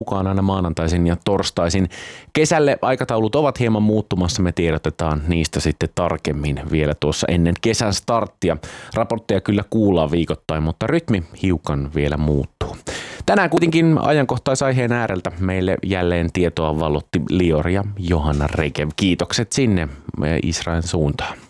mukaan aina maanantaisin ja torstaisin. Kesälle aikataulut ovat hieman muuttumassa, me tiedotetaan niistä sitten tarkemmin vielä tuossa ennen kesän starttia. Raportteja kyllä kuullaan viikoittain, mutta rytmi hiukan vielä muuttuu. Tänään kuitenkin ajankohtaisaiheen ääreltä meille jälleen tietoa vallotti Lior ja Johanna Rekev. Kiitokset sinne Israelin suuntaan.